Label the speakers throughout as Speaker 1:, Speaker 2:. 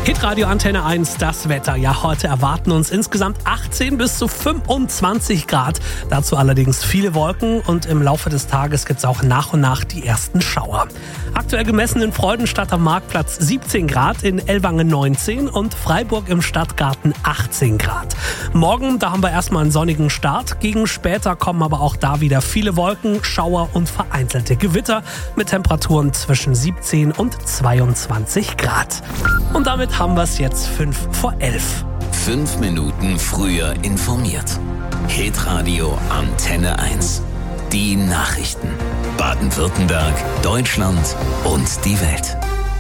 Speaker 1: Hitradio Antenne 1, das Wetter. Ja, heute erwarten uns insgesamt 18 bis zu 25 Grad. Dazu allerdings viele Wolken und im Laufe des Tages gibt es auch nach und nach die ersten Schauer. Aktuell gemessen in Freudenstadt am Marktplatz 17 Grad, in Ellwangen 19 und Freiburg im Stadtgarten 18 Grad. Morgen, da haben wir erstmal einen sonnigen Start. Gegen später kommen aber auch da wieder viele Wolken, Schauer und vereinzelte Gewitter mit Temperaturen zwischen 17 und 22 Grad. Und damit haben wir es jetzt 11:05.
Speaker 2: 5 Minuten früher informiert. Hitradio Antenne 1. Die Nachrichten. Baden-Württemberg, Deutschland und die Welt.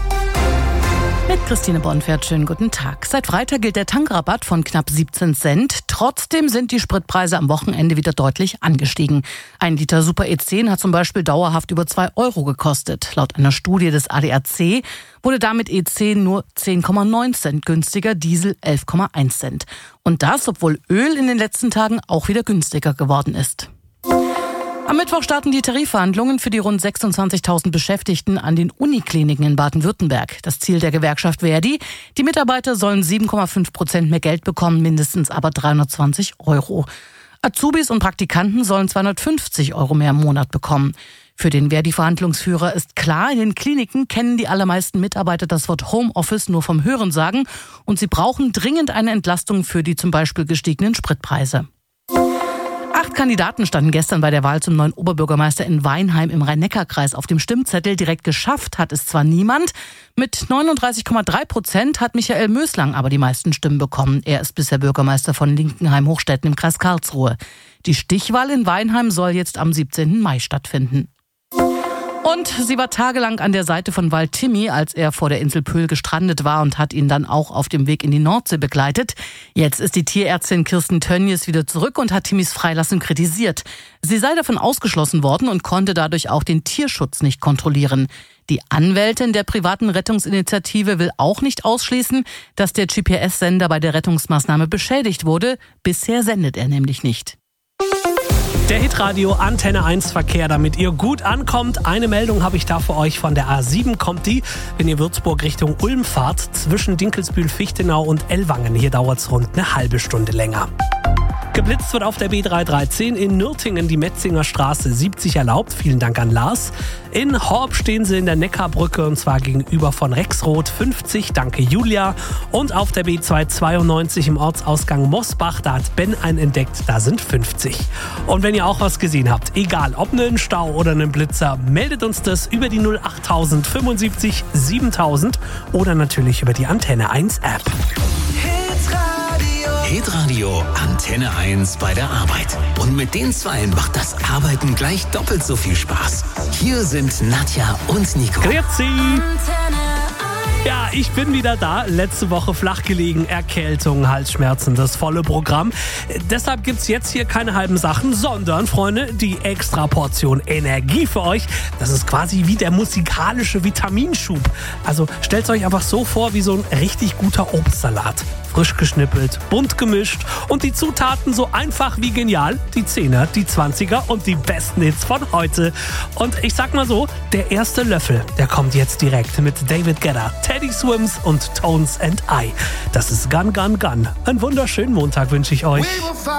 Speaker 3: Mit Christine Bonfert, schönen guten Tag. Seit Freitag gilt der Tankrabatt von knapp 17 Cent. Trotzdem sind die Spritpreise am Wochenende wieder deutlich angestiegen. Ein Liter Super E10 hat zum Beispiel dauerhaft über 2 Euro gekostet. Laut einer Studie des ADAC wurde damit E10 nur 10,9 Cent günstiger, Diesel 11,1 Cent. Und das, obwohl Öl in den letzten Tagen auch wieder günstiger geworden ist. Am Mittwoch starten die Tarifverhandlungen für die rund 26.000 Beschäftigten an den Unikliniken in Baden-Württemberg. Das Ziel der Gewerkschaft Verdi: die Mitarbeiter sollen 7,5% mehr Geld bekommen, mindestens aber 320 Euro. Azubis und Praktikanten sollen 250 Euro mehr im Monat bekommen. Für den Verdi-Verhandlungsführer ist klar, in den Kliniken kennen die allermeisten Mitarbeiter das Wort Homeoffice nur vom Hörensagen und sie brauchen dringend eine Entlastung für die zum Beispiel gestiegenen Spritpreise. 8 Kandidaten standen gestern bei der Wahl zum neuen Oberbürgermeister in Weinheim im Rhein-Neckar-Kreis auf dem Stimmzettel. Direkt geschafft hat es zwar niemand. Mit 39,3% hat Michael Möslang aber die meisten Stimmen bekommen. Er ist bisher Bürgermeister von Linkenheim-Hochstetten im Kreis Karlsruhe. Die Stichwahl in Weinheim soll jetzt am 17. Mai stattfinden. Und sie war tagelang an der Seite von Wal Timmy, als er vor der Insel Pöhl gestrandet war, und hat ihn dann auch auf dem Weg in die Nordsee begleitet. Jetzt ist die Tierärztin Kirsten Tönjes wieder zurück und hat Timmys Freilassung kritisiert. Sie sei davon ausgeschlossen worden und konnte dadurch auch den Tierschutz nicht kontrollieren. Die Anwältin der privaten Rettungsinitiative will auch nicht ausschließen, dass der GPS-Sender bei der Rettungsmaßnahme beschädigt wurde. Bisher sendet er nämlich nicht.
Speaker 1: Der Hitradio Antenne 1 Verkehr, damit ihr gut ankommt. Eine Meldung habe ich da für euch. Von der A7 kommt die, wenn ihr Würzburg Richtung Ulm fahrt, zwischen Dinkelsbühl, Fichtenau und Ellwangen. Hier dauert es rund eine halbe Stunde länger. Geblitzt wird auf der B313 in Nürtingen die Metzinger Straße 70 erlaubt. Vielen Dank an Lars. In Horb stehen sie in der Neckarbrücke und zwar gegenüber von Rexroth 50. Danke Julia. Und auf der B292 im Ortsausgang Mosbach, da hat Ben einen entdeckt, da sind 50. Und wenn ihr auch was gesehen habt, egal ob einen Stau oder einen Blitzer, meldet uns das über die 08000 75 7000 oder natürlich über die Antenne 1 App.
Speaker 2: Hitradio Antenne 1 bei der Arbeit. Und mit den Zweien macht das Arbeiten gleich doppelt so viel Spaß. Hier sind Nadja und Nico.
Speaker 1: Grüezi! Ja, ich bin wieder da. Letzte Woche flach gelegen, Erkältung, Halsschmerzen, das volle Programm. Deshalb gibt's jetzt hier keine halben Sachen, sondern, Freunde, die extra Portion Energie für euch. Das ist quasi wie der musikalische Vitaminschub. Also stellt's euch einfach so vor wie so ein richtig guter Obstsalat. Frisch geschnippelt, bunt gemischt und die Zutaten so einfach wie genial. Die 10er, die 20er und die besten Hits von heute. Und ich sag mal so, der erste Löffel, der kommt jetzt direkt mit David Guetta, Teddy Swims und Tones and I. Das ist Gun Gun Gun. Einen wunderschönen Montag wünsche ich euch.